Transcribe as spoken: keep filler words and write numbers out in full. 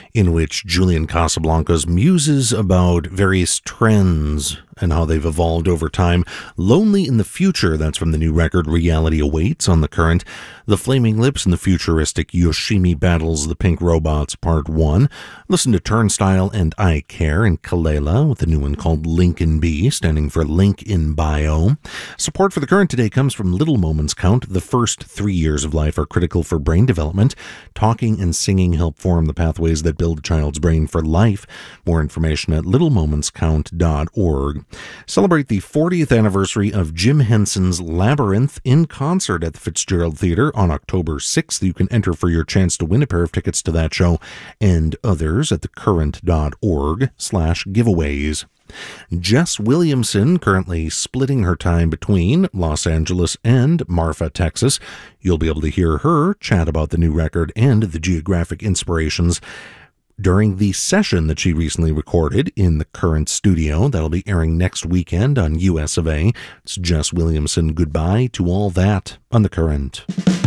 in which Julian Casablancas muses about various trends and how they've evolved over time. Lonely in the Future, that's from the new record Reality Awaits on The Current. The Flaming Lips and the futuristic Yoshimi Battles the Pink Robots Part one. Listen to Turnstile and I Care and Kalela with the new one called Lincoln B, standing for Link in Bio. Support for The Current today comes from Little Moments Count. The first three years of life are critical for brain development. Talking and singing help form the pathways that build a child's brain for life. More information at little moments count dot org. Celebrate the fortieth anniversary of Jim Henson's Labyrinth in concert at the Fitzgerald Theatre on October sixth. You can enter for your chance to win a pair of tickets to that show and others at thecurrent dot org slash giveaways. Jess Williamson currently splitting her time between Los Angeles and Marfa, Texas. You'll be able to hear her chat about the new record and the geographic inspirations during the session that she recently recorded in the Current studio. That'll be airing next weekend on U S of A. It's Jess Williamson. Goodbye to all that on The Current.